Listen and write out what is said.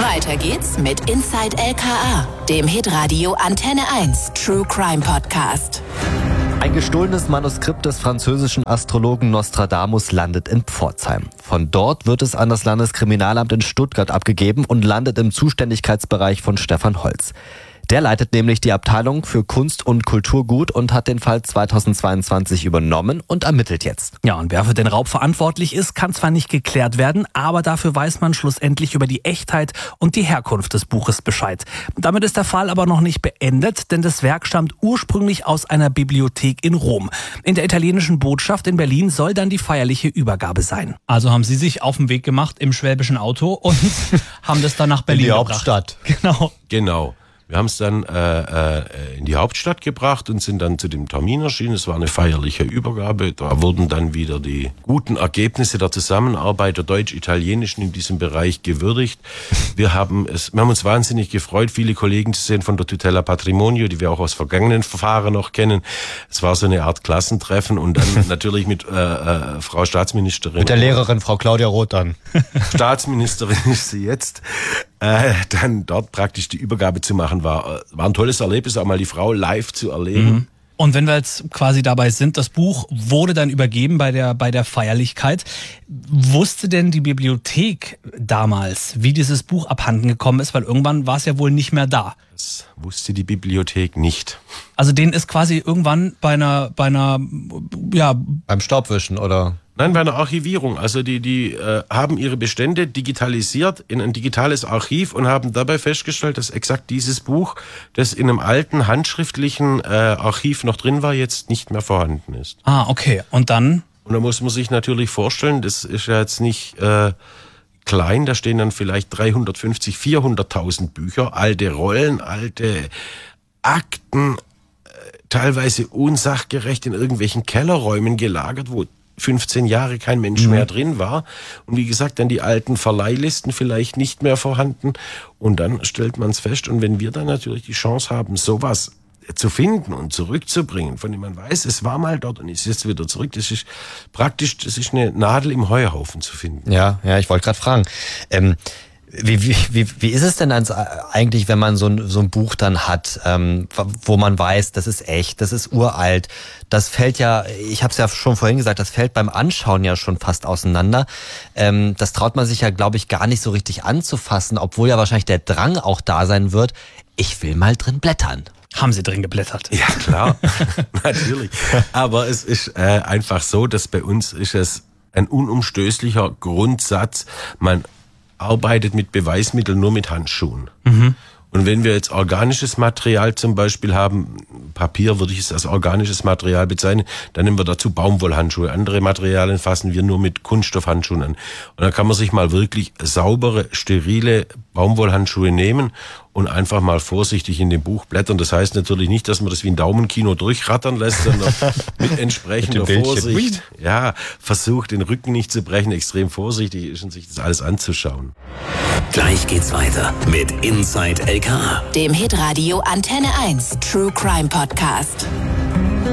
Weiter geht's mit Inside LKA, dem Hitradio Antenne 1 True Crime Podcast. Ein gestohlenes Manuskript des französischen Astrologen Nostradamus landet in Pforzheim. Von dort wird es an das Landeskriminalamt in Stuttgart abgegeben und landet im Zuständigkeitsbereich von Stefan Holz. Der leitet nämlich die Abteilung für Kunst und Kulturgut und hat den Fall 2022 übernommen und ermittelt jetzt. Ja, und wer für den Raub verantwortlich ist, kann zwar nicht geklärt werden, aber dafür weiß man schlussendlich über die Echtheit und die Herkunft des Buches Bescheid. Damit ist der Fall aber noch nicht beendet, denn das Werk stammt ursprünglich aus einer Bibliothek in Rom. In der italienischen Botschaft in Berlin soll dann die feierliche Übergabe sein. Also haben Sie sich auf den Weg gemacht im schwäbischen Auto und haben das dann nach Berlin in die gebracht. Hauptstadt. Genau. Wir haben es dann in die Hauptstadt gebracht und sind dann zu dem Termin erschienen. Es war eine feierliche Übergabe. Da wurden dann wieder die guten Ergebnisse der Zusammenarbeit der Deutsch-Italienischen in diesem Bereich gewürdigt. Wir haben uns wahnsinnig gefreut, viele Kollegen zu sehen von der Tutela Patrimonio, die wir auch aus vergangenen Verfahren noch kennen. Es war so eine Art Klassentreffen und dann natürlich mit Frau Staatsministerin. Mit der Lehrerin, Frau Claudia Roth dann. Staatsministerin ist sie jetzt. Dann dort praktisch die Übergabe zu machen, war ein tolles Erlebnis, auch mal die Frau live zu erleben. Und wenn wir jetzt quasi dabei sind, das Buch wurde dann übergeben bei der Feierlichkeit. Wusste denn die Bibliothek damals, wie dieses Buch abhanden gekommen ist? Weil irgendwann war es ja wohl nicht mehr da. Das wusste die Bibliothek nicht. Also denen ist quasi irgendwann beim Staubwischen, oder? Nein, bei einer Archivierung. Also die haben ihre Bestände digitalisiert in ein digitales Archiv und haben dabei festgestellt, dass exakt dieses Buch, das in einem alten handschriftlichen Archiv noch drin war, jetzt nicht mehr vorhanden ist. Ah, okay. Und dann? Und da muss man sich natürlich vorstellen, das ist ja jetzt nicht klein, da stehen dann vielleicht 350, 400.000 Bücher, alte Rollen, alte Akten, teilweise unsachgerecht in irgendwelchen Kellerräumen gelagert, wo 15 Jahre kein Mensch mehr drin war. Und wie gesagt, dann die alten Verleihlisten vielleicht nicht mehr vorhanden. Und dann stellt man es fest. Und wenn wir dann natürlich die Chance haben, sowas zu finden und zurückzubringen, von dem man weiß, es war mal dort und ist jetzt wieder zurück, das ist praktisch, das ist eine Nadel im Heuhaufen zu finden. Ja, ich wollte gerade fragen. Wie ist es denn eigentlich, wenn man so ein Buch dann hat, wo man weiß, das ist echt, das ist uralt, das fällt ja, ich habe es ja schon vorhin gesagt, das fällt beim Anschauen ja schon fast auseinander. Das traut man sich ja, glaube ich, gar nicht so richtig anzufassen, obwohl ja wahrscheinlich der Drang auch da sein wird, ich will mal drin blättern. Haben Sie drin geblättert? Ja, klar, natürlich. Aber es ist einfach so, dass bei uns ist es ein unumstößlicher Grundsatz, man arbeitet mit Beweismitteln nur mit Handschuhen. Und wenn wir jetzt organisches Material zum Beispiel haben, Papier würde ich es als organisches Material bezeichnen, dann nehmen wir dazu Baumwollhandschuhe. Andere Materialien fassen wir nur mit Kunststoffhandschuhen an. Und dann kann man sich mal wirklich saubere, sterile Baumwollhandschuhe nehmen und einfach mal vorsichtig in dem Buch blättern. Das heißt natürlich nicht, dass man das wie ein Daumenkino durchrattern lässt, sondern mit entsprechender Vorsicht. Ja, versucht den Rücken nicht zu brechen, extrem vorsichtig ist und sich das alles anzuschauen. Gleich geht's weiter mit Inside LKA, dem Hitradio Antenne 1 True Crime Podcast.